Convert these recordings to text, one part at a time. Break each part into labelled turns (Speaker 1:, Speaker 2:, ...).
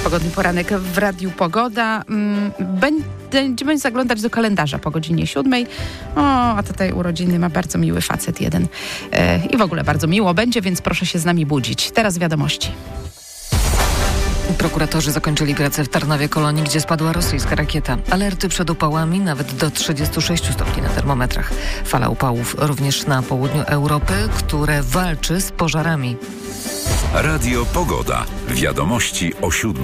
Speaker 1: Pogodny poranek w Radiu Pogoda. Będziemy zaglądać do kalendarza po godzinie 7. A tutaj urodziny ma bardzo miły facet jeden. I w ogóle bardzo miło będzie, więc proszę się z nami budzić. Teraz wiadomości.
Speaker 2: Prokuratorzy zakończyli pracę w Tarnowie-Kolonii, gdzie spadła rosyjska rakieta. Alerty przed upałami nawet do 36 stopni na termometrach. Fala upałów również na południu Europy, które walczy z pożarami.
Speaker 3: Radio Pogoda. Wiadomości o 7.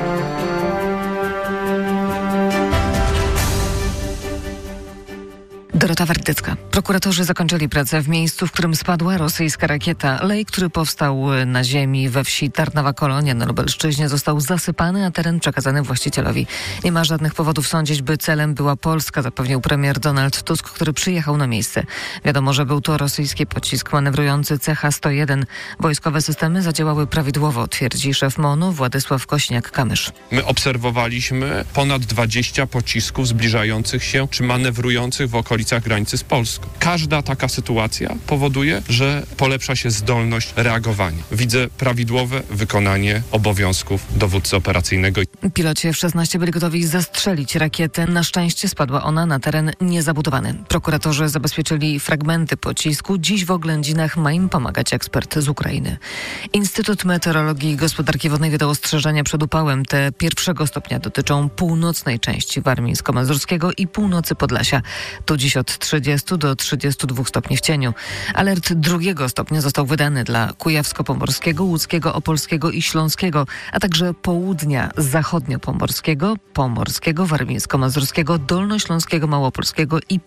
Speaker 2: Dorota Wardycka. Prokuratorzy zakończyli pracę w miejscu, w którym spadła rosyjska rakieta. Lej, który powstał na ziemi we wsi Tarnowa-Kolonia na Lubelszczyźnie, został zasypany, a teren przekazany właścicielowi. Nie ma żadnych powodów sądzić, by celem była Polska, zapewnił premier Donald Tusk, który przyjechał na miejsce. Wiadomo, że był to rosyjski pocisk manewrujący CH-101. Wojskowe systemy zadziałały prawidłowo, twierdzi szef MON-u Władysław Kośniak-Kamysz.
Speaker 4: My obserwowaliśmy ponad 20 pocisków zbliżających się czy manewrujących w okolicach granicy z Polską. Każda taka sytuacja powoduje, że polepsza się zdolność reagowania. Widzę prawidłowe wykonanie obowiązków dowódcy operacyjnego.
Speaker 2: Piloci F-16 byli gotowi zastrzelić rakietę. Na szczęście spadła ona na teren niezabudowany. Prokuratorzy zabezpieczyli fragmenty pocisku. Dziś w oględzinach ma im pomagać ekspert z Ukrainy. Instytut Meteorologii i Gospodarki Wodnej wydał ostrzeżenia przed upałem. Te 1. stopnia dotyczą północnej części Warmińsko-Mazurskiego i północy Podlasia. Tu dziś od 30 do 32 stopni w cieniu. Alert 2. stopnia został wydany dla Kujawsko-Pomorskiego, Łódzkiego, Opolskiego i Śląskiego, a także południa zachodnio-pomorskiego, Warmińsko-Mazurskiego, Dolnośląskiego, Małopolskiego i